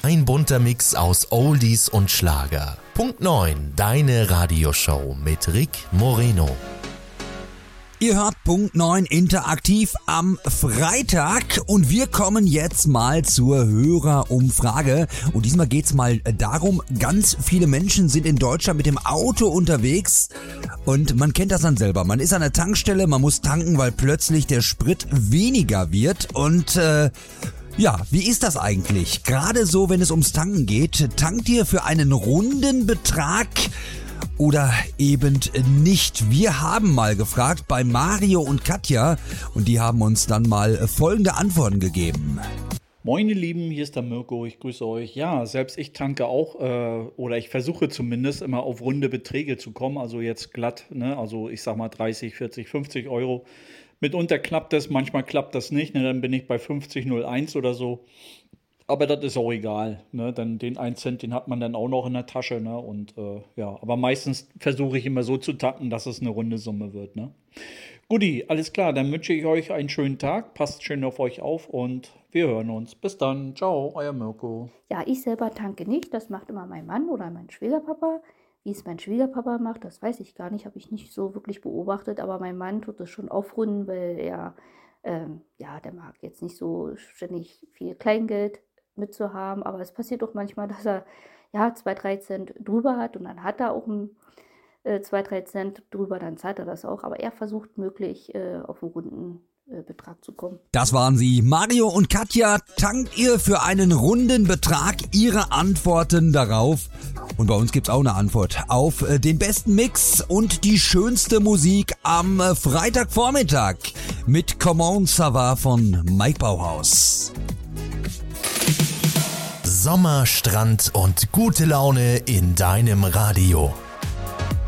Ein bunter Mix aus Oldies und Schlager. Punkt 9, deine Radioshow mit Rick Moreno. Ihr hört Punkt 9 interaktiv am Freitag und wir kommen jetzt mal zur Hörerumfrage. Und diesmal geht's mal darum, ganz viele Menschen sind in Deutschland mit dem Auto unterwegs und man kennt das dann selber. Man ist an der Tankstelle, man muss tanken, weil plötzlich der Sprit weniger wird und ja, wie ist das eigentlich? Gerade so, wenn es ums Tanken geht, tankt ihr für einen runden Betrag oder eben nicht? Wir haben mal gefragt bei Mario und Katja und die haben uns dann mal folgende Antworten gegeben. Moin ihr Lieben, hier ist der Mirko, ich grüße euch. Ja, selbst ich tanke auch, oder ich versuche zumindest immer auf runde Beträge zu kommen, also jetzt glatt, ne? Also ich sag mal 30, 40, 50 Euro. Mitunter klappt das, manchmal klappt das nicht, ne? Dann bin ich bei 50,01 oder so. Aber das ist auch egal, ne? Dann den 1 Cent, den hat man dann auch noch in der Tasche, ne? Und ja, aber meistens versuche ich immer so zu tanken, dass es eine runde Summe wird, ne? Guti, alles klar, dann wünsche ich euch einen schönen Tag, passt schön auf euch auf und wir hören uns. Bis dann, ciao, euer Mirko. Ja, ich selber tanke nicht, das macht immer mein Mann oder mein Schwiegerpapa. Wie es mein Schwiegerpapa macht, das weiß ich gar nicht, habe ich nicht so wirklich beobachtet, aber mein Mann tut es schon aufrunden, weil er, ja, der mag jetzt nicht so ständig viel Kleingeld mitzuhaben, aber es passiert doch manchmal, dass er ja 2-3 Cent drüber hat und dann hat er auch 2-3 Cent drüber, dann zahlt er das auch, aber er versucht möglich auf einen runden Betrag zu kommen. Das waren sie, Mario und Katja. Tankt ihr für einen runden Betrag? Ihre Antworten darauf. Und bei uns gibt's auch eine Antwort auf den besten Mix und die schönste Musik am Freitagvormittag mit Come On Ça Va von Mike Bauhaus. Sommer, Strand und gute Laune in deinem Radio.